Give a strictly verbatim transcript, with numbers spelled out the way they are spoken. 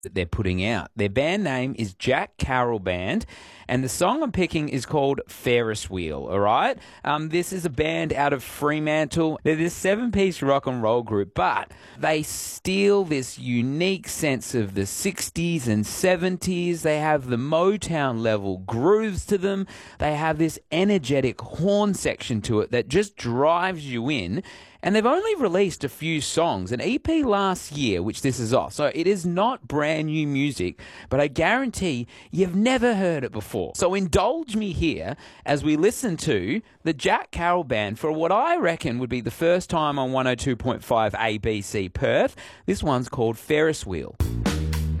that they're putting out. Their band name is Jack Carroll Band, and the song I'm picking is called Ferris Wheel, all right? Um, this is a band out of Fremantle. They're this seven-piece rock and roll group, but they steal this unique sense of the sixties and seventies. They have the Motown-level grooves to them. They have this energetic horn section to it that just drives you in. And they've only released a few songs, an E P last year, which this is off. So it is not brand new music, but I guarantee you've never heard it before. So indulge me here as we listen to the Jack Carroll Band for what I reckon would be the first time on one oh two point five A B C Perth. This one's called Ferris Wheel.